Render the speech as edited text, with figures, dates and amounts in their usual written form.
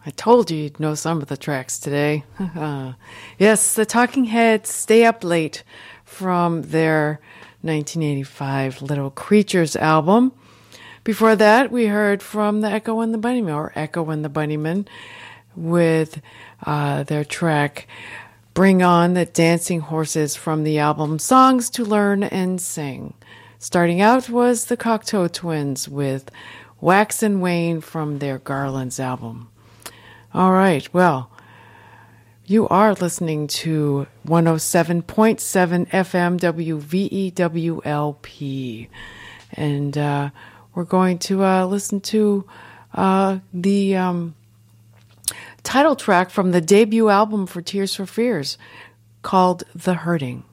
I told you you'd know some of the tracks today. Yes, the Talking Heads, Stay Up Late from their 1985 Little Creatures album. Before that, we heard from the Echo and the Bunnymen, or Echo and the Bunnymen, with their track Bring On the Dancing Horses from the album Songs to Learn and Sing. Starting out was the Cocteau Twins with Wax and Wane from their Garlands album. All right, well, you are listening to 107.7 FM WVEWLP, and we're going to listen to the title track from the debut album for Tears for Fears called The Hurting.